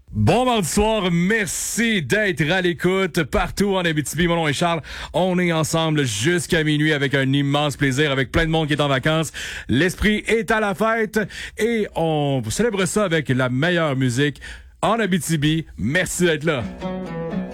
Bon mardi soir, merci d'être à l'écoute partout en Abitibi. Mon nom est Charles. On est ensemble jusqu'à minuit avec un immense plaisir, avec plein de monde qui est en vacances. L'esprit est à la fête et on célèbre ça avec la meilleure musique en Abitibi. Merci d'être là.